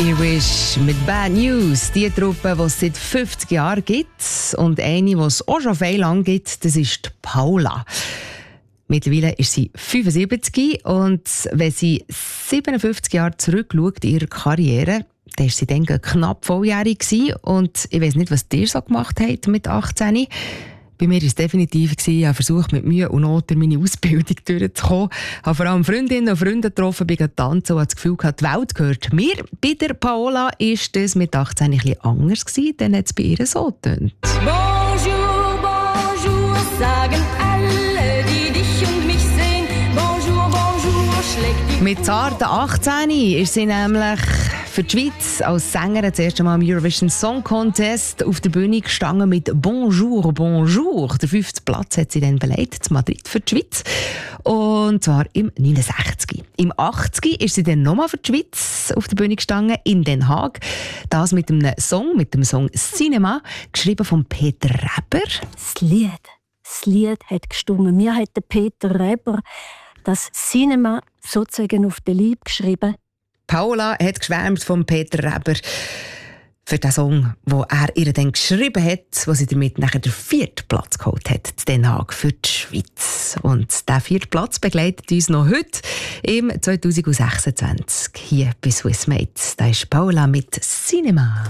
Irish mit Bad News. Die Truppe, die es seit 50 Jahren gibt. Und eine, die es auch schon viel lang gibt, das ist die Paula. Mittlerweile ist sie 75 und wenn sie 57 Jahre zurückschaut in ihrer Karriere, dann war sie dann knapp volljährig gewesen. Und ich weiss nicht, was ihr so gemacht habt mit 18. Bei mir war es definitiv, ich habe versucht, mit Mühe und Not meine Ausbildung durchzukommen. Ich habe vor allem Freundinnen und Freunde getroffen, bin tanzen und hatte das Gefühl, die Welt gehört mir. Bei der Paola war das mit 18 ein bisschen anders gewesen, dann hat es bei ihr so getönt. Bonjour, bonjour, sagen alle, die dich und mich sehen. Bonjour, bonjour, schlägt die... Mit zarten 18 ist sie nämlich für die Schweiz als Sängerin das erste Mal im Eurovision Song Contest auf der Bühne gestanden mit «Bonjour, bonjour». Der 5. Platz hat sie dann belegt, in Madrid für die Schweiz. Und zwar im 69. Im 80 ist sie dann nochmal für die Schweiz auf der Bühne gestanden, in Den Haag. Das mit dem Song «Cinema», geschrieben von Peter Reber. Das Lied hat gestimmt. Mir hat der Peter Reber das «Cinema» sozusagen auf den Leib geschrieben. Paula hat geschwärmt von Peter Reber für den Song, den er ihr dann geschrieben hat, wo sie damit nachher den 4. Platz geholt hat, in Den Haag für die Schweiz. Und der 4. Platz begleitet uns noch heute im 2026 hier bei Swissmate. Da ist Paula mit «Cinema».